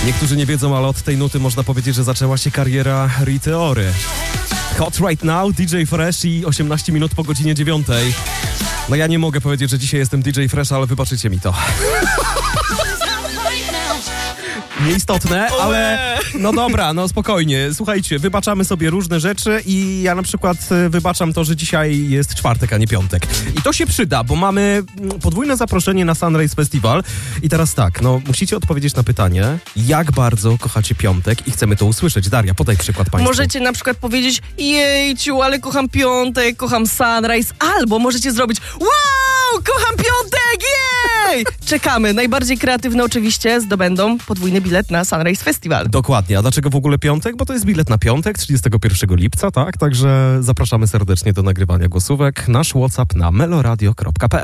Niektórzy nie wiedzą, ale od tej nuty można powiedzieć, że zaczęła się kariera Rity Ory. Hot Right Now, DJ Fresh i 18 minut po godzinie 9. No ja nie mogę powiedzieć, że dzisiaj jestem DJ Fresh, ale wybaczycie mi to. Nieistotne, ale no dobra, no spokojnie. Słuchajcie, wybaczamy sobie różne rzeczy i ja na przykład wybaczam to, że dzisiaj jest czwartek, a nie piątek. I to się przyda, bo mamy podwójne zaproszenie na Sunrise Festival. I teraz tak, no musicie odpowiedzieć na pytanie, jak bardzo kochacie piątek i chcemy to usłyszeć. Daria, podaj przykład państwu. Możecie na przykład powiedzieć, jejciu, ale kocham piątek, kocham Sunrise, albo możecie zrobić, wow, kocham piątek, jej! Czekamy. Najbardziej kreatywne oczywiście zdobędą podwójny bilet na Sunrise Festival. Dokładnie. A dlaczego w ogóle piątek? Bo to jest bilet na piątek, 31 lipca, tak? Także zapraszamy serdecznie do nagrywania głosówek. Nasz WhatsApp na meloradio.pl